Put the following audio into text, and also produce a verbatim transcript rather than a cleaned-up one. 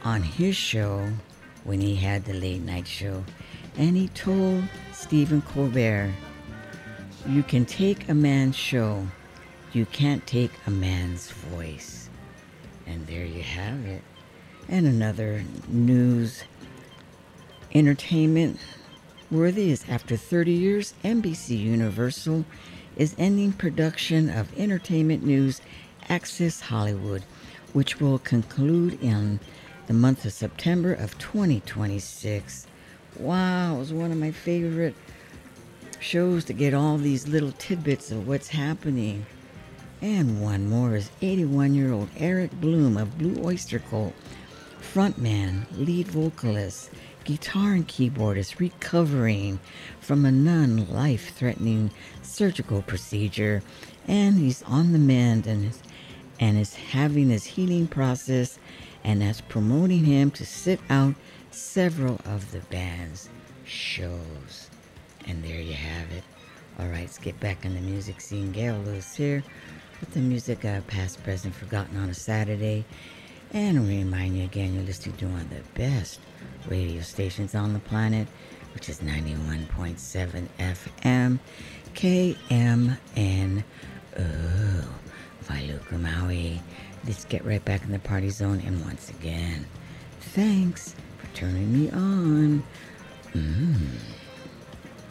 on his show when he had the late night show. And he told Stephen Colbert, you can take a man's show, you can't take a man's voice. And there you have it. And another news entertainment worthy is after thirty years, N B C Universal is ending production of entertainment news Access Hollywood, which will conclude in the month of September of twenty twenty-six. Wow, it was one of my favorite shows to get all these little tidbits of what's happening. And one more is eighty-one-year-old Eric Bloom of Blue Oyster Cult, frontman, lead vocalist, guitar and keyboardist, recovering from a non-life-threatening surgical procedure, and he's on the mend and is, and is having his healing process, and that's promoting him to sit out several of the band's shows. And there you have it. All right, let's get back in the music scene. Gail Lewis here with the music uh, past, present, forgotten on a Saturday. And remind you again, you're listening to one of the best radio stations on the planet, which is ninety-one point seven F M, K M N O, Wailuku, Maui. Let's get right back in the party zone. And once again, thanks for turning me on. Mmm.